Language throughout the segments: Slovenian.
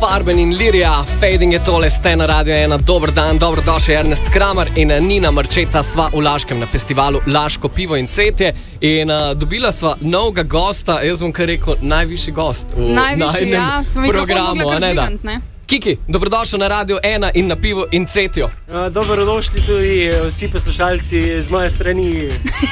Farben in Lirija, Fading je tole, ste na Radio 1, dober dan, dobrodošli Ernest Kramer in Nina Marčeta sva v Laškem na festivalu Laško pivo in cvetje in dobila sva novega gosta, jaz bom kar rekel, najvišji gost v najnem programu, a ne da? Kiki, dobrodošel na Radio 1 in na pivo in cvetjo. Dobrodošli tudi vsi poslušalci z moje strani.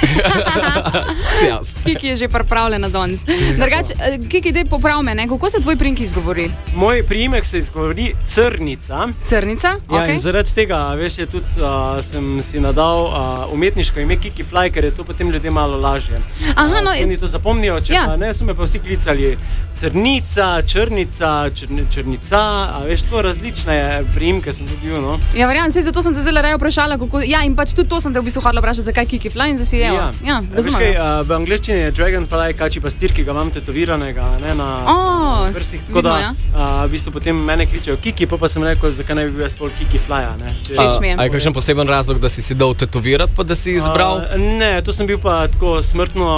Kiki je že pripravljena danes. Drugače, Kiki, daj poprav me, kako se tvoj priimek izgovori? Moj priimek se izgovori Crnica. Crnica? Ja, in zaradi tega, veš, je tudi sem si nadal umetniško ime Kiki Fly, ker je to potem ljudem malo lažje. Aha, no. Oni to zapomnijo, če pa ne, so me pa vsi klicali Crnica, Črnica, Črnica, veš, to različne priimke sem dobil, no. Ja, verjamem, zato sem te zelo raje vprašala, kako... Ja, in pač tudi to sem te v bistvu hodila vprašati, zakaj Kiki Fly in zasi je. Ja, razumem. Veš kaj, v angleščini je Dragonfly, kači pastir, ki ga imam tetoviranega, ne, na prsih, tako da v bistvu potem mene kličejo Kiki, pa sem rekel, zakaj ne bi bil jaz pol Kiki Fly-a, ne. A je kakšen poseben razlog, da si dal tetovirati, pa da si izbral? Ne, to sem bil pa tako smrtno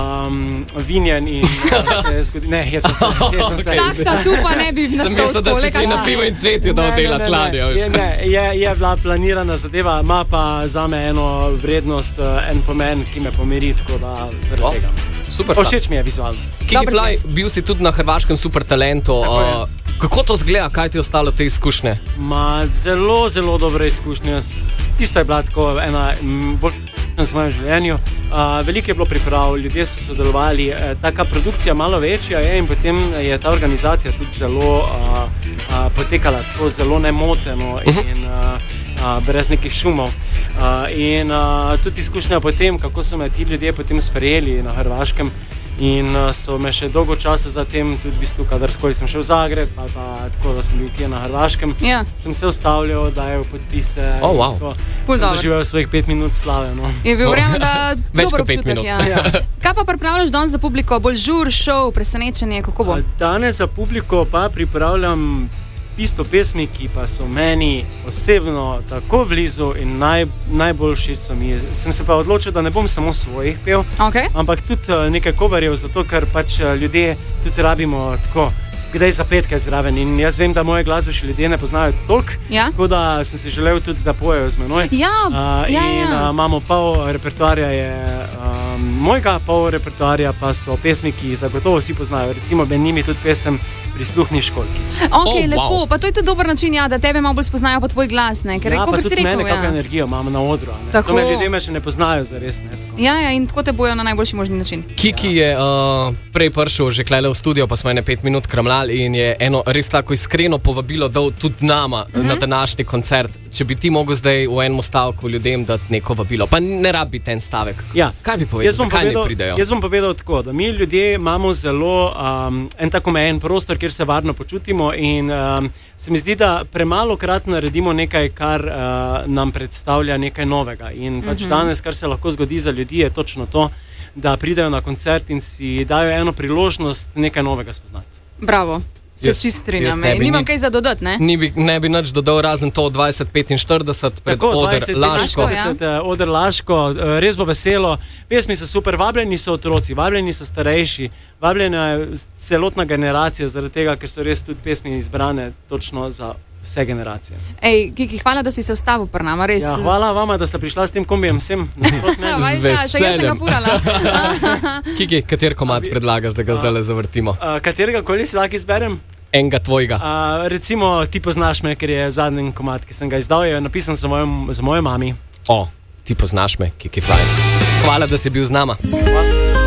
vinjen in se zgodi... Ne, jecam se. Tak tatu pa ne bi nastal tako, na pivo in cvetju, da oddelat ladjo. Je bila planirana zadeva, ima pa zame eno vrednost, en pomen, ki me pomiri, tako da zaradi tega. Super. Všeč mi je vizualno. Kiki Fly, bil si tudi na hrvaškem Super talentu. Kako to zgleda, kaj ti je ostalo te izkušnje? Zelo, zelo dobre izkušnje. Tisto je bila tako ena bolj v svojem življenju. Veliko je bilo priprav, ljudje so sodelovali, taka produkcija malo večja je in potem je ta organizacija tudi zelo potekala tako zelo nemoteno in brez nekih šumov. In tudi izkušnja potem, kako so me ti ljudje potem sprejeli na Hrvaškem in so me še dolgo časa zatem, tudi v bistvu, kadarkoli sem šel v Zagreb, ali pa tako, da sem bil kje na Hrvaškem, sem se ustavljal, dajal podpise. Sem doživel svojih 5 minut slave. No. Je bil vreme, da več dober kot 5 občutek. minut. Kaj pa pripravljaš danes za publiko? Bolj žur, šov, presenečenje, kako bo? Danes za publiko pa pripravljam isto pesmi, ki pa so meni osebno tako blizu in najbolj všeč so mi. Sem se pa odločil, da ne bom samo svojih pel, ampak tudi nekaj coverjev, zato ker pač ljudje tudi rabimo tako kdaj za petkaj zraven in jaz vem, da moje glasbe še ljudje ne poznajo toliko, tako da sem si želel tudi, da pojejo z menoj. Imamo pol repertoarja je mojega, pol repertoarja pa so pesmi, ki zagotovo vsi poznajo. Recimo med njimi tudi pesem Prisluhni školjki. Lepo, pa to je tudi dober način, da tebe malo bolj spoznajo pa tvoj glas, ne? Ker pa tudi mene kakšno energijo imamo na odru, ne? To me ljudje me še ne poznajo zares, ne? In tako te bojo na najboljši možni način. Kiki je prej prišel že klele v studio, pa smo ene 5 minut kramljali in je eno res tako iskreno povabilo dal tudi nama na današnji koncert. Če bi ti mogel zdaj v enem stavku ljudem dati neko vabilo, pa ne rabi ten stavek. Kaj bi povedal, zakaj ne pridejo? Jaz bom povedal tako, da mi ljudje imamo zelo en tako omejen prostor, kjer se varno počutimo in se mi zdi, da premalokrat naredimo nekaj, kar nam predstavlja nekaj novega. In pač danes, kar se lahko zgodi za ljudi, je točno to, da pridejo na koncert in si dajo eno priložnost nekaj novega spoznati. Bravo. Se čist strinjam. Nimam kaj za dodati, ne? Ne bi nič dodal razen to 2045 pred Oder Laško. Oder Laško, res bo veselo. Pesmi so super, vabljeni so otroci, vabljeni so starejši, vabljena je celotna generacija, zaradi tega, ker so res tudi pesmi izbrane točno za vse generacije. Kiki, hvala, da si se ustavil pri nama, res. Ja, hvala vama, da ste prišla s tem kombijem sem. Še jaz sem ga furala. Kiki, kater komad predlagaš, da ga zdaj zavrtimo? Katerega koli si lahko izberem? Enega tvojega. Recimo, ti poznaš me, ker je zadnji komad, ki sem ga izdal, je napisan za mojo mami. Ti poznaš me, Kiki Fly. Hvala, da si bil z nama.